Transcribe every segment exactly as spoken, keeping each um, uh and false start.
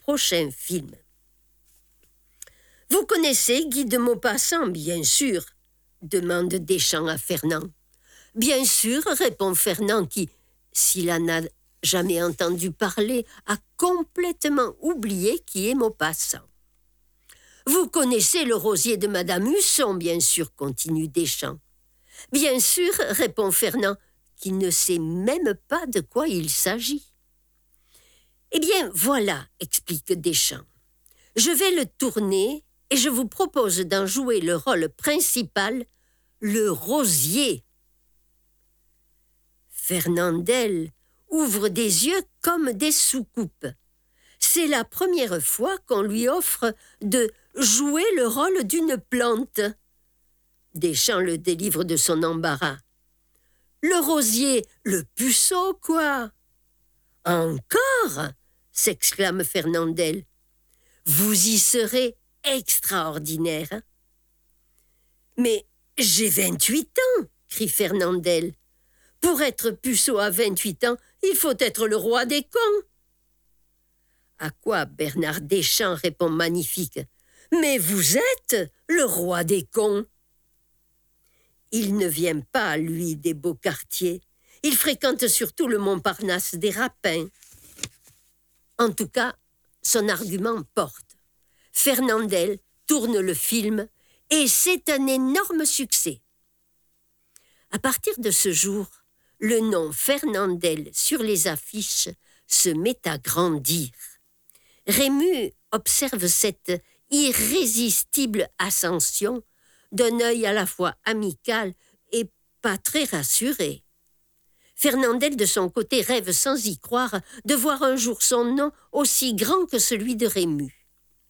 prochain film. « Vous connaissez Guy de Maupassant, bien sûr ?» demande Deschamps à Fernand. « Bien sûr, répond Fernand qui, s'il en a jamais entendu parler, a complètement oublié qui est Maupassant. »« Vous connaissez le rosier de Madame Husson, bien sûr, continue Deschamps. »« Bien sûr, répond Fernand, qui ne sait même pas de quoi il s'agit. »« Eh bien, voilà, explique Deschamps. Je vais le tourner et je vous propose d'en jouer le rôle principal, le rosier. » Fernandel ouvre des yeux comme des soucoupes. C'est la première fois qu'on lui offre de jouer le rôle d'une plante. Deschamps le délivre de son embarras. « Le rosier, le puceau, quoi !»« Encore !» s'exclame Fernandel. « Vous y serez extraordinaire. »« Mais j'ai vingt-huit ans !» crie Fernandel. « Pour être puceau à vingt-huit ans, il faut être le roi des cons. » À quoi Bernard Deschamps répond magnifique. « Mais vous êtes le roi des cons. » Il ne vient pas, lui, des beaux quartiers. Il fréquente surtout le Montparnasse des Rapins. En tout cas, son argument porte. Fernandel tourne le film et c'est un énorme succès. À partir de ce jour, le nom Fernandel sur les affiches se met à grandir. Rému observe cette irrésistible ascension d'un œil à la fois amical et pas très rassuré. Fernandel, de son côté, rêve sans y croire de voir un jour son nom aussi grand que celui de Rému.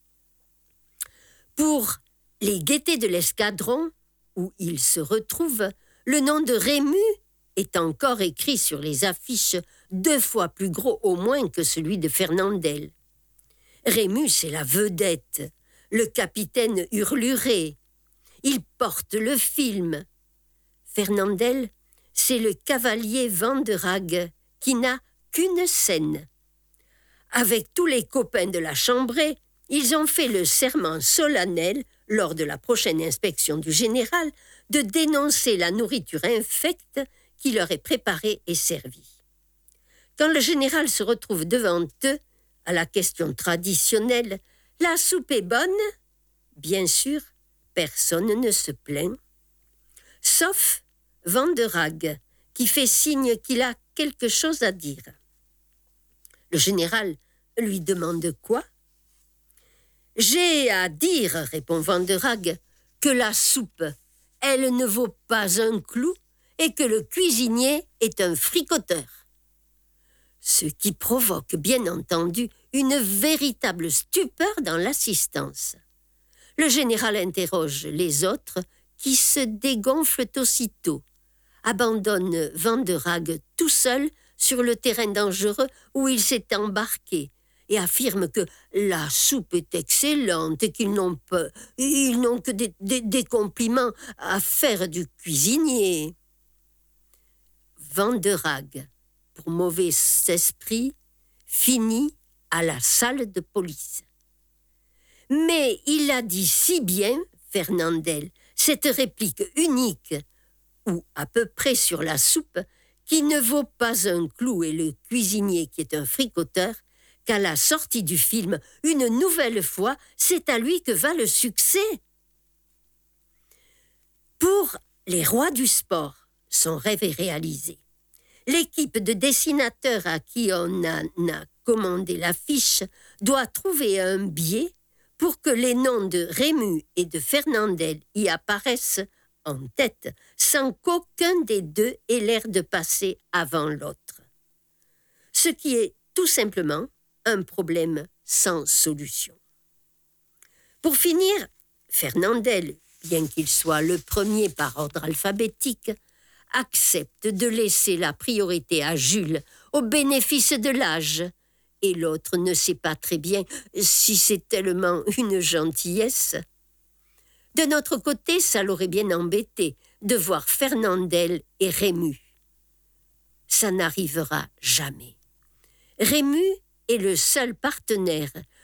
Pour les Gaîtés de l'Escadron, où il se retrouve, le nom de Rému est encore écrit sur les affiches deux fois plus gros au moins que celui de Fernandel. Rému, c'est la vedette, le capitaine hurluré. Il porte le film. Fernandel, c'est le cavalier Vanderague qui n'a qu'une scène. Avec tous les copains de la chambrée, ils ont fait le serment solennel, lors de la prochaine inspection du général, de dénoncer la nourriture infecte qui leur est préparée et servie. Quand le général se retrouve devant eux, à la question traditionnelle, « La soupe est bonne ?» Bien sûr, personne ne se plaint. Sauf Vanderague, qui fait signe qu'il a quelque chose à dire. Le général lui demande quoi ? « J'ai à dire, répond Vanderague, que la soupe, elle ne vaut pas un clou et que le cuisinier est un fricoteur. » Ce qui provoque, bien entendu, une véritable stupeur dans l'assistance. Le général interroge les autres qui se dégonflent aussitôt, abandonne Vanderague tout seul sur le terrain dangereux où il s'est embarqué et affirme que la soupe est excellente et qu'ils n'ont pas, ils n'ont que des, des, des compliments à faire du cuisinier. Vanderague, pour mauvais esprit, finit à la salle de police. Mais il a dit si bien, Fernandel, cette réplique unique, ou à peu près sur la soupe, qui ne vaut pas un clou et le cuisinier qui est un fricoteur, qu'à la sortie du film, une nouvelle fois, c'est à lui que va le succès. Pour les rois du sport, son rêve est réalisé. L'équipe de dessinateurs à qui on a, a commandé l'affiche doit trouver un biais pour que les noms de Rému et de Fernandel y apparaissent en tête, sans qu'aucun des deux ait l'air de passer avant l'autre. Ce qui est tout simplement un problème sans solution. Pour finir, Fernandel, bien qu'il soit le premier par ordre alphabétique, accepte de laisser la priorité à Jules au bénéfice de l'âge, et l'autre ne sait pas très bien si c'est tellement une gentillesse. De notre côté, ça l'aurait bien embêté de voir Fernandel et Rému. Ça n'arrivera jamais. Rému est le seul partenaire